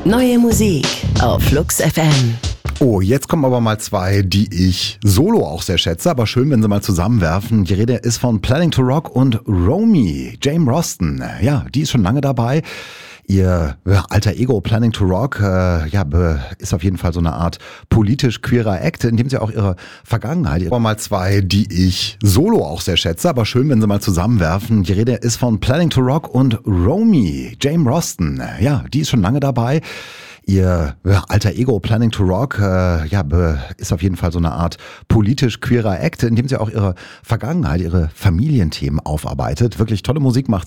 Neue Musik auf Flux FM. Oh, jetzt kommen aber mal zwei, die ich solo auch sehr schätze, aber schön, wenn sie mal zusammenwerfen. Die Rede ist von Planning to Rock und Romy, Jane Roston. Ja, die ist schon lange dabei. Ihr alter Ego Planning to Rock ist auf jeden Fall so eine Art politisch-queerer Act, in dem sie auch ihre Vergangenheit, aber mal zwei, die ich solo auch sehr schätze, aber schön, wenn sie mal zusammenwerfen. Die Rede ist von Planning to Rock und Romy, Jane Roston. Ja, die ist schon lange dabei. Ihr alter Ego Planning to Rock ist auf jeden Fall so eine Art politisch-queerer Act, in dem sie auch ihre Vergangenheit, ihre Familienthemen aufarbeitet. Wirklich tolle Musik macht